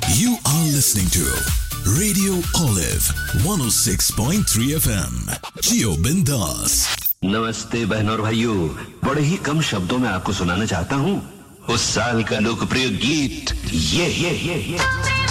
You are listening to Radio Olive 106.3 FM. जियो बिंदास। नमस्ते बहनों और भाइयों, बड़े ही कम शब्दों में आपको सुनाना चाहता हूँ उस साल का लोकप्रिय गीत ये